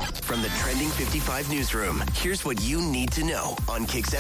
From the Trending 55 newsroom, here's what you need to know on Kicks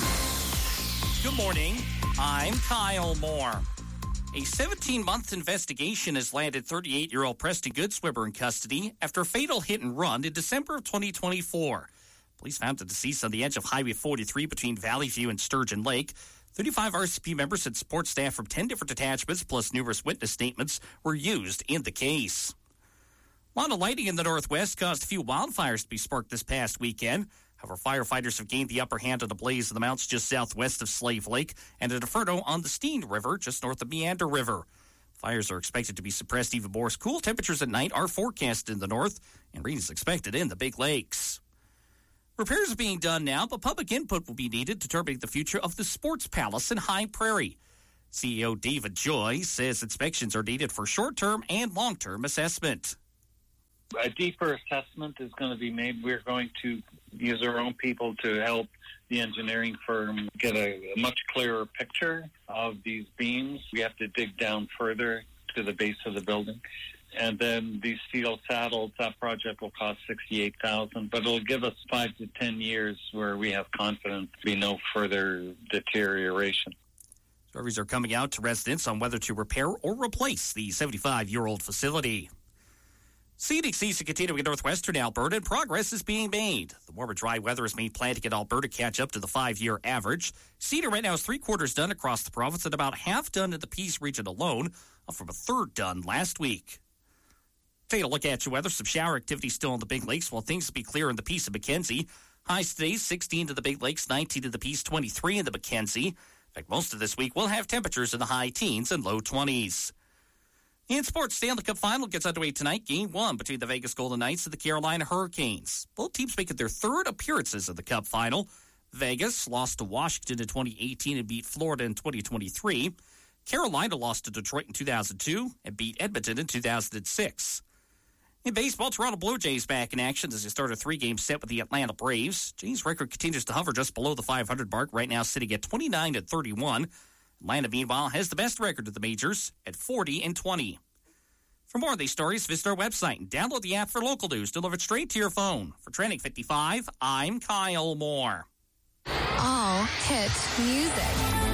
FM. Good morning. I'm Kyle Moore. A 17-month investigation has landed 38-year-old Preston Goodswimmer in custody after a fatal hit and run in December of 2024. Police found the deceased on the edge of Highway 43 between Valley View and Sturgeon Lake. 35 RCP members and support staff from 10 different detachments, plus numerous witness statements, were used in the case. A lot of lighting in the Northwest caused a few wildfires to be sparked this past weekend. However, firefighters have gained the upper hand on a blaze in the mountains just southwest of Slave Lake and an inferno on the Steen River just north of Meander River. Fires are expected to be suppressed even more. Cool temperatures at night are forecast in the north, and rain is expected in the Big Lakes. Repairs are being done now, but public input will be needed determining the future of the Sports Palace in High Prairie. CEO David Joy says inspections are needed for short-term and long-term assessment. A deeper assessment is going to be made. We're going to use our own people to help the engineering firm get a much clearer picture of these beams. We have to dig down further to the base of the building. And then these steel saddles, that project will cost $68,000, but it'll give us 5 to 10 years where we have confidence to be no further deterioration. Surveys are coming out to residents on whether to repair or replace the 75-year-old facility. Scenic season continuing in northwestern Alberta, and progress is being made. The warmer, dry weather has made planting in Alberta catch up to the 5-year average. Cedar right now is 3/4 done across the province and about half done in the Peace region alone, up from a third done last week. Take a look at your weather. Some shower activity still in the Big Lakes, while things will be clear in the Peace of Mackenzie. Highs today, 16 to the Big Lakes, 19 to the Peace, 23 in the Mackenzie. In fact, most of this week will have temperatures in the high teens and low 20s. In sports, Stanley Cup Final gets underway tonight. Game 1 between the Vegas Golden Knights and the Carolina Hurricanes. Both teams making their third appearances in the Cup Final. Vegas lost to Washington in 2018 and beat Florida in 2023. Carolina lost to Detroit in 2002 and beat Edmonton in 2006. In baseball, Toronto Blue Jays back in action as they start a 3-game set with the Atlanta Braves. Jays' record continues to hover just below the 500 mark, right now sitting at 29-31. Atlanta, meanwhile, has the best record of the majors at 40-20. For more of these stories, visit our website and download the app for local news delivered straight to your phone. For Trending 55, I'm Kyle Moore. All hit music.